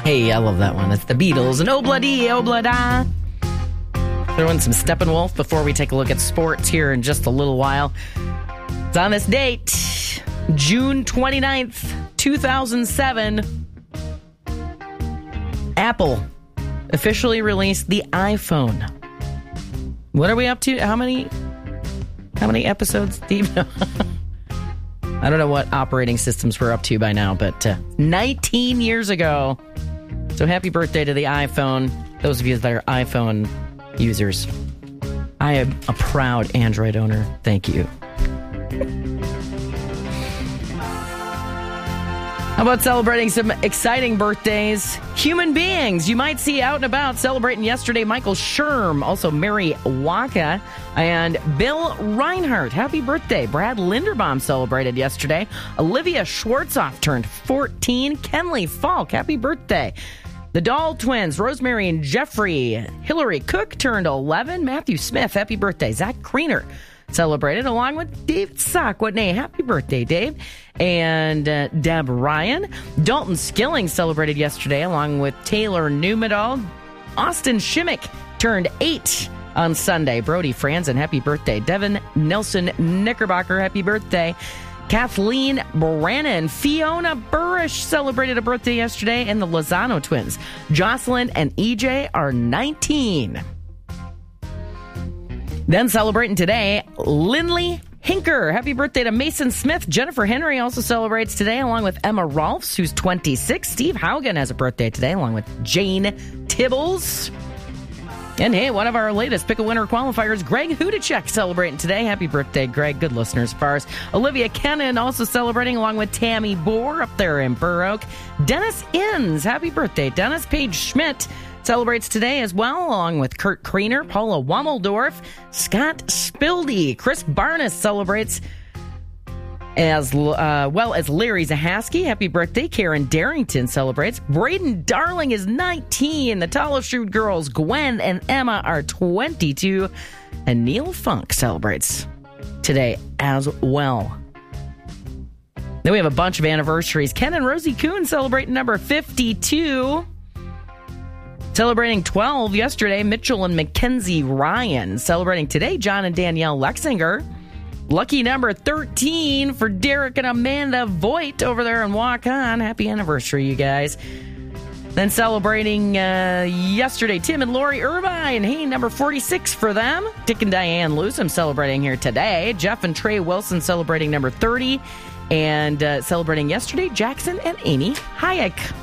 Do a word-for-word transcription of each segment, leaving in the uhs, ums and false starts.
Hey, I love that one. It's the Beatles and Obladi, Oblada. Throw in some Steppenwolf before we take a look at sports here in just a little while. It's on this date, June twenty-ninth, two thousand seven. Apple officially released the iPhone. What are we up to? How many how many episodes, Steve? I don't know what operating systems we're up to by now, but uh, nineteen years ago. So happy birthday to the iPhone. Those of you that are iPhone users. I am a proud Android owner. Thank you. How about celebrating some exciting birthdays? Human beings you might see out and about celebrating yesterday. Michael Sherm, also Mary Waka, and Bill Reinhardt. Happy birthday. Brad Linderbaum celebrated yesterday. Olivia Schwartzoff turned fourteen. Kenley Falk, happy birthday. The Dahl twins, Rosemary and Jeffrey. Hillary Cook turned eleven. Matthew Smith, happy birthday. Zach Kriener celebrated along with Dave Sockwitney. Happy birthday, Dave. And uh, Deb Ryan. Dalton Skilling celebrated yesterday along with Taylor Newmedal. Austin Shimmick turned eight on Sunday. Brody Franzen, happy birthday. Devin Nelson Knickerbocker, happy birthday. Kathleen Brannon. Fiona Burrish celebrated a birthday yesterday. And the Lozano twins, Jocelyn and E J, are nineteen. Then celebrating today, Lindley Hinker. Happy birthday to Mason Smith. Jennifer Henry also celebrates today, along with Emma Rolfs, who's twenty-six. Steve Haugen has a birthday today, along with Jane Tibbles. And hey, one of our latest Pick a Winner qualifiers, Greg Hudacek, celebrating today. Happy birthday, Greg. Good listeners of ours. Olivia Kennan also celebrating, along with Tammy Bohr up there in Burr Oak. Dennis Inns. Happy birthday, Dennis. Paige Schmidt celebrates today as well, along with Kurt Kriener, Paula Wommeldorf, Scott Spildy. Chris Barnes celebrates as uh, well as Larry Zahaski. Happy birthday. Karen Darrington celebrates. Braden Darling is nineteen. The Tall Shoot girls, Gwen and Emma, are twenty-two. And Neil Funk celebrates today as well. Then we have a bunch of anniversaries. Ken and Rosie Kuhn celebrating number fifty-two. Celebrating twelve yesterday, Mitchell and Mackenzie Ryan. Celebrating today, John and Danielle Lexinger. Lucky number thirteen for Derek and Amanda Voigt over there in Walk On. Happy anniversary, you guys. Then celebrating uh, yesterday, Tim and Lori Irvine. Hey, number forty-six for them. Dick and Diane Lewsom celebrating here today. Jeff and Trey Wilson celebrating number thirty. And uh, celebrating yesterday, Jackson and Amy Hayek.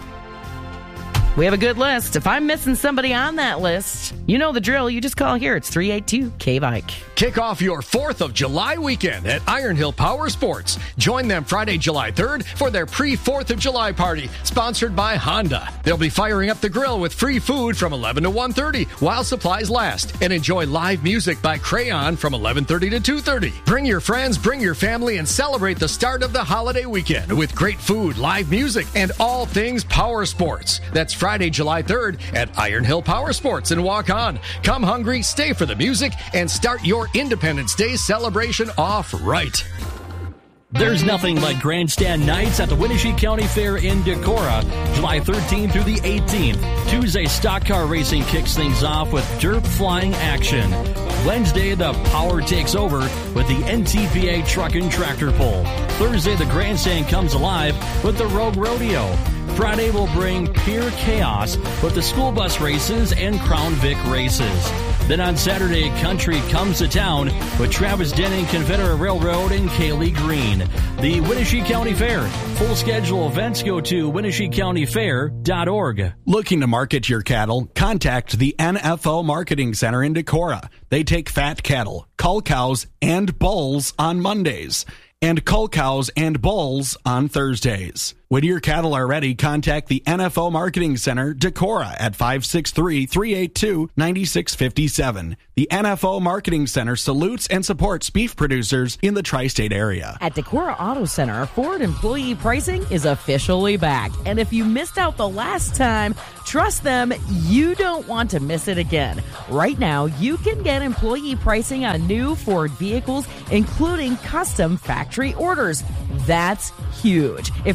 We have a good list. If I'm missing somebody on that list, you know the drill. You just call here. It's three eight two K Bike. Kick off your fourth of July weekend at Iron Hill Power Sports. Join them Friday, July third for their pre-fourth of July party, sponsored by Honda. They'll be firing up the grill with free food from eleven to one thirty while supplies last, and enjoy live music by Crayon from eleven thirty to two thirty. Bring your friends, bring your family, and celebrate the start of the holiday weekend with great food, live music, and all things power sports. That's Friday, July third at Iron Hill Power Sports and Walk On. Come hungry, stay for the music, and start your Independence Day celebration off right. There's nothing like grandstand nights at the Winnebago County Fair in Decorah, July thirteenth through the eighteenth. Tuesday, stock car racing kicks things off with dirt flying action. Wednesday, the power takes over with the N T P A truck and tractor pull. Thursday, the grandstand comes alive with the Rogue Rodeo. Friday will bring pure chaos with the school bus races and Crown Vic races. Then on Saturday, country comes to town with Travis Denning, Confederate Railroad, and Kaylee Green. The Winnebago County Fair. Full schedule events go to Winnebago County Fair dot org. Looking to market your cattle? Contact the N F O Marketing Center in Decorah. They take fat cattle, cull cows, and bulls on Mondays, and cull cows and bulls on Thursdays. When your cattle are ready, contact the N F O Marketing Center, Decorah, at five six three, three eight two, nine six five seven. The N F O Marketing Center salutes and supports beef producers in the tri-state area. At Decorah Auto Center, Ford employee pricing is officially back. And if you missed out the last time, trust them, you don't want to miss it again. Right now, you can get employee pricing on new Ford vehicles, including custom factory orders. That's huge. If they don't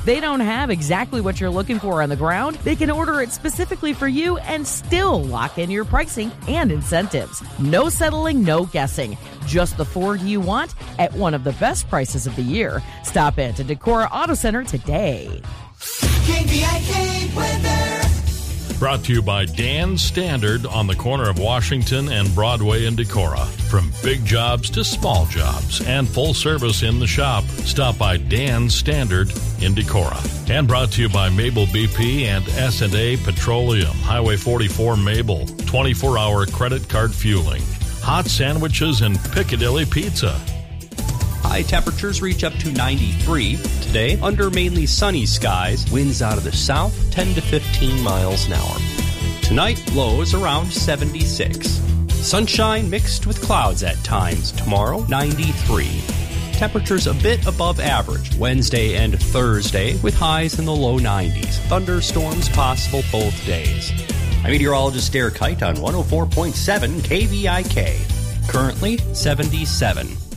have exactly what you're looking for on the ground, they can order it specifically for you and still lock in your pricing and incentives. No settling, no guessing. Just the Ford you want at one of the best prices of the year. Stop in to Decorah Auto Center today. K V I K weather. Brought to you by Dan Standard on the corner of Washington and Broadway in Decorah. From big jobs to small jobs and full service in the shop, stop by Dan Standard in Decorah. And brought to you by Mabel B P and S and A Petroleum, Highway forty-four Mabel, twenty-four hour credit card fueling, hot sandwiches and Piccadilly Pizza. High temperatures reach up to ninety-three today under mainly sunny skies. Winds out of the south, ten to fifteen miles an hour. Tonight, lows around seventy-six. Sunshine mixed with clouds at times. Tomorrow, ninety-three. Temperatures a bit above average Wednesday and Thursday with highs in the low nineties. Thunderstorms possible both days. I'm meteorologist Derek Kite on one oh four point seven K V I K. Currently, seventy-seven.